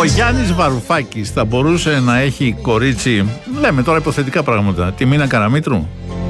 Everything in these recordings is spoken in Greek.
Γιάννης Βαρουφάκης θα μπορούσε να έχει κορίτσι, λέμε τώρα υποθετικά πράγματα, τη Μίνα Καραμήτρου?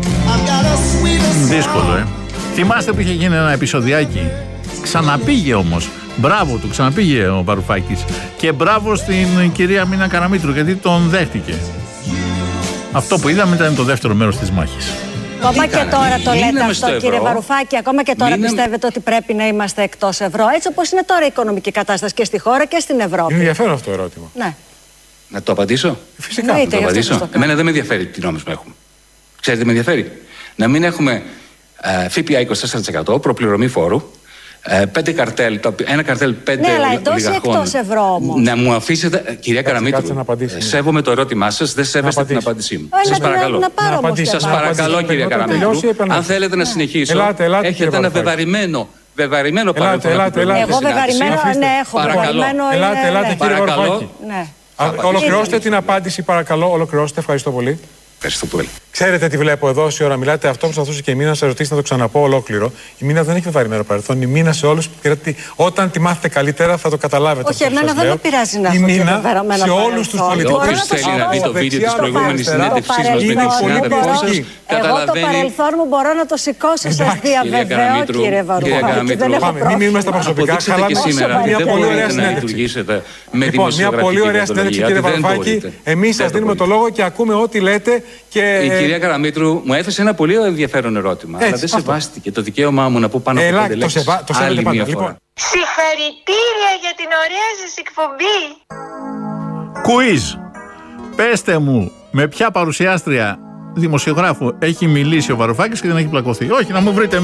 Δύσκολο, Θυμάστε που είχε γίνει ένα επεισοδιάκι? Ξαναπήγε όμως. Μπράβο του, ξαναπήγε ο Βαρουφάκης. Και μπράβο στην κυρία Μίνα Καραμήτρου, γιατί τον δέχτηκε. Αυτό που είδαμε ήταν το δεύτερο μέρος της μάχης. Ακόμα και τώρα το λέτε αυτό, κύριε Βαρουφάκη. Ακόμα και τώρα πιστεύετε ότι πρέπει να είμαστε εκτός ευρώ, έτσι όπως είναι τώρα η οικονομική κατάσταση και στη χώρα και στην Ευρώπη? Είναι ενδιαφέρον αυτό το ερώτημα. Ναι. Να το απαντήσω? Φυσικά. Να το απαντήσω. Εμένα δεν με ενδιαφέρει τι νόμισμα έχουμε. Ξέρετε, με ενδιαφέρει να μην έχουμε ΦΠΑ 24%, προπληρωμή φόρου, 5 καρτέλ, ένα καρτέλ 5 ναι, αλλά εντός ή ολιγαρχών. εκτός ευρώ όμως? Να μου αφήσετε, κυρία Καραμήτρου, σέβομαι το ερώτημά σας, δεν σέβεστε την απάντησή μου. Σας παρακαλώ. Σας παρακαλώ, κυρία Καραμήτρου, αν θέλετε να συνεχίσω, έχετε ένα βεβαρημένο παρελθόν. Εγώ βεβαρημένο, ναι, έχω βεβαρημένο. Ελάτε, κύριε Βαρουφάκη. Ολοκληρώστε την απάντηση, παρακαλώ. Ολοκληρώστε, ευχαριστώ πολύ. Ευχαριστώ πολύ. Ξέρετε τι βλέπω εδώ, όση ώρα μιλάτε, αυτό που προσπαθούσε και η Μίνα να σα ρωτήσει, να το ξαναπώ ολόκληρο. Η Μίνα δεν έχει βεβαρημένο παρελθόν. Η Μίνα σε όλους, όταν τη μάθετε καλύτερα θα το καταλάβετε. Όχι, εμένα δεν με πειράζει να έχω βεβαρημένο παρελθόν. Σε όλους τους πολιτικούς. Όποιος θέλει να δει το βίντεο της προηγούμενης συνέντευξης μας με την συνάδελφό σας, εγώ το παρελθόν μου μπορώ να το σηκώσω, σας διαβεβαιώ, κύριε Βαρουφάκη. Μην μείνουμε στα προσωπικά. Καλά, και σήμερα δεν μπορείτε να λειτουργήσετε με δημοσιογραφική πολύ ωραία συνέντευξη, κύριε Βαρουφάκη. Εμείς σας δίνουμε το λόγο και ακούμε ό,τι λέτε. Η κυρία Καραμήτρου μου έθεσε ένα πολύ ενδιαφέρον ερώτημα. Αλλά δεν σεβάστηκε το δικαίωμά μου να πω πάνω από 5 λέξεις. Άλλη μία φορά. Συγχαρητήρια για την ωραία σας εκπομπή. Κουίζ. Πέστε μου, με ποια παρουσιάστρια δημοσιογράφου έχει μιλήσει ο Βαρουφάκης και δεν έχει πλακωθεί? Όχι, να μου βρείτε